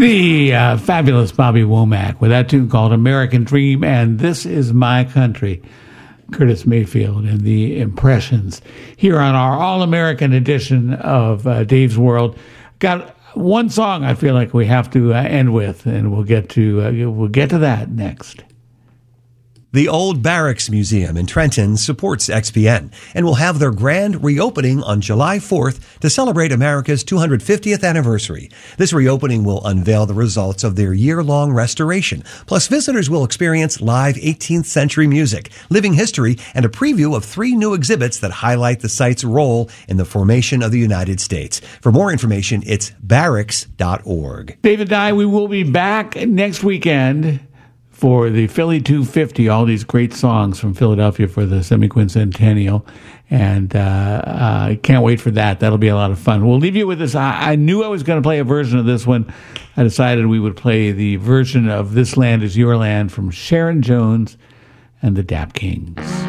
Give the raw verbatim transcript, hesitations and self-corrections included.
The uh, fabulous Bobby Womack with that tune called American Dream and This Is My Country. Curtis Mayfield and the Impressions here on our All-American edition of uh, Dave's World. Got one song I feel like we have to uh, end with, and we'll get to uh, we'll get to that next. The Old Barracks Museum in Trenton supports X P N and will have their grand reopening on July fourth to celebrate America's two hundred fiftieth anniversary. This reopening will unveil the results of their year-long restoration. Plus, visitors will experience live eighteenth century music, living history, and a preview of three new exhibits that highlight the site's role in the formation of the United States. For more information, it's barracks dot org. David and I, we will be back next weekend for the Philly two fifty, all these great songs from Philadelphia for the semi-quincentennial. And uh, I uh, can't wait for that. That'll be a lot of fun. We'll leave you with this. I, I knew I was going to play a version of this one. I decided we would play the version of This Land Is Your Land from Sharon Jones and the Dap Kings.